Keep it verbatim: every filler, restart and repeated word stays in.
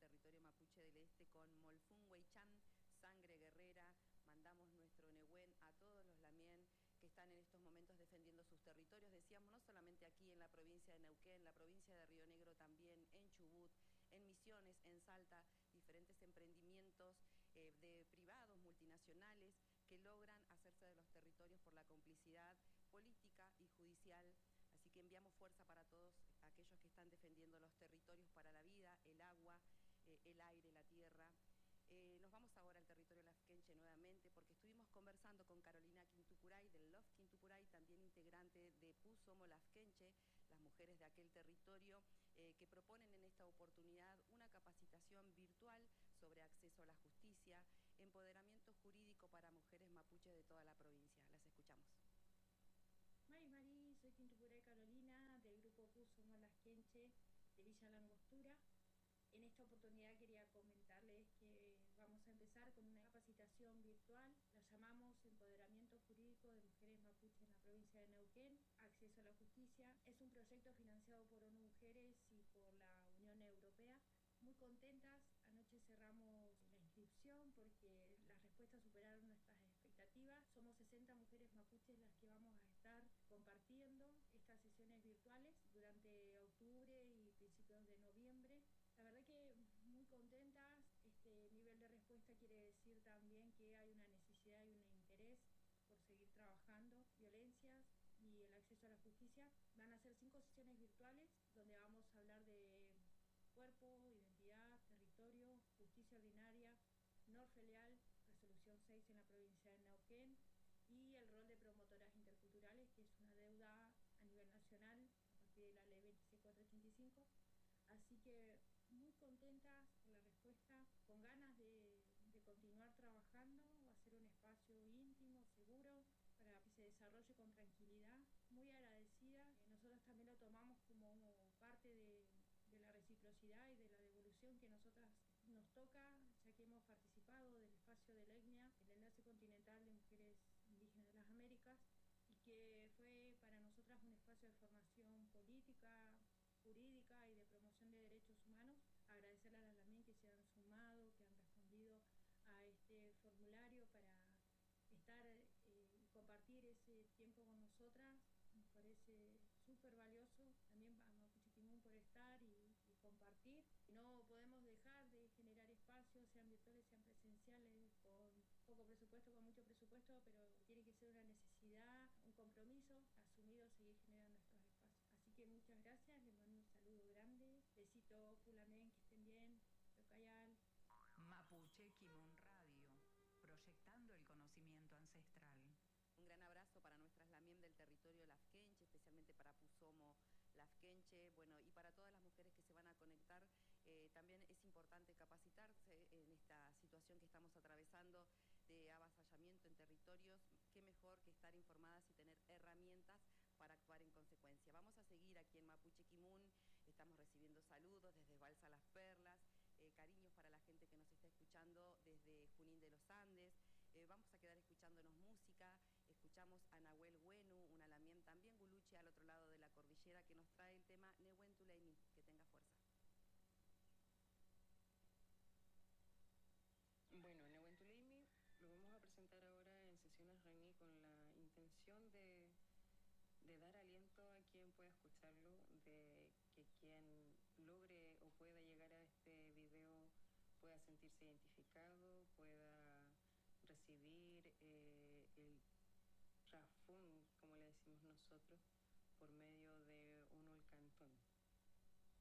territorio mapuche del este con Molfún Huaychán, sangre guerrera. Mandamos nuestro Nehuen a todos los lamien que están en estos momentos defendiendo sus territorios. Decíamos, no solamente aquí en la provincia de Neuquén, en la provincia de Río Negro también, en Chubut, en Misiones, en Salta, diferentes emprendimientos eh, de privados, multinacionales, que logran hacerse de los territorios por la complicidad política y judicial. Así que enviamos fuerza para todos aquellos que están defendiendo los territorios para la vida, el agua, eh, el aire, la tierra. Eh, nos vamos ahora al territorio lafkenche nuevamente porque estuvimos conversando con Carolina Quintupuray del Lof Quintupuray, también integrante de Pusomo Lafkenche, las mujeres de aquel territorio, eh, que proponen en esta oportunidad una capacitación virtual sobre acceso a la justicia, empoderamiento jurídico para mujeres mapuches de toda la provincia. Las escuchamos. Mari Mari, soy Quintupuray Carolina del grupo Pusomo Lafkenche de Villa Langostura. En esta oportunidad quería comentarles que vamos a empezar con una capacitación virtual, la llamamos Empoderamiento Jurídico de Mujeres Mapuche en la provincia de Neuquén, Acceso a la Justicia. Es un proyecto financiado por ONU Mujeres y por la Unión Europea. Muy contentas, anoche cerramos la inscripción porque las respuestas superaron nuestras expectativas. Somos sesenta mujeres mapuches las que vamos a estar compartiendo estas sesiones virtuales durante octubre y principios de noviembre. La verdad que muy contentas. Este nivel de respuesta quiere decir también que hay una necesidad y un interés por seguir trabajando violencias y el acceso a la justicia. Van a ser cinco sesiones virtuales donde vamos a hablar de cuerpo, identidad, territorio, justicia ordinaria, Norfeleal, resolución seis en la provincia de Neuquén y el rol de promotoras interculturales, que es una deuda a nivel nacional a partir de la ley veintiséis mil cuatrocientos ochenta y cinco. Así que muy contentas por la respuesta, con ganas de, de continuar trabajando, va a ser un espacio íntimo, seguro, para que se desarrolle con tranquilidad. Muy agradecida, eh, nosotros también lo tomamos como parte de, de la reciprocidad y de la devolución que nosotras nos toca, ya que hemos participado del espacio de LECNIA, el Enlace Continental de Mujeres Indígenas de las Américas, y que fue para nosotras un espacio de formación política, jurídica y de promoción de derechos humanos. Agradecerle a las lamien que se han sumado, que han respondido a este formulario para estar y eh, compartir ese tiempo con nosotras. Nos parece súper valioso, también a Mapuche Kimún por estar y, y compartir. No podemos dejar de generar espacios, sean virtuales, sean presenciales, con poco presupuesto, con mucho presupuesto, pero tiene que ser una necesidad, un compromiso asumido, seguir generando estos espacios. Así que muchas gracias, les mando un saludo grande, besito, Pulamen, que estén bien, Tocayal. Mapuche Kimún Radio, proyectando el conocimiento ancestral. Un gran abrazo para nuestras lamien del territorio lafkenche, especialmente para Pusomo Lafkenche, bueno, y para todas las mujeres que se van a conectar. Eh, también es importante capacitarse en esta situación que estamos atravesando de avasallamiento en territorios. Qué mejor que estar informadas y tener herramientas para actuar en consecuencia. Vamos a seguir aquí en Mapuche Kimún, estamos recibiendo saludos desde Balsa Las Perlas, eh, cariños para la gente que nos está escuchando desde Junín de los Andes. Eh, vamos a quedar escuchándonos música, escuchamos a Nahuel Huenu, una lamien también guluche al otro lado de la cordillera, que nos trae el tema Nehuen Tuleimi, que tenga fuerza. Bueno, Nehuen Tuleimi lo vamos a presentar ahora en sesiones Reni con la intención de, de dar aliento a quien pueda escucharlo, de que quien logre o pueda llegar a este video pueda sentirse identificado, pueda recibir eh, el rafún, como le decimos nosotros, por medio de uno el cantón.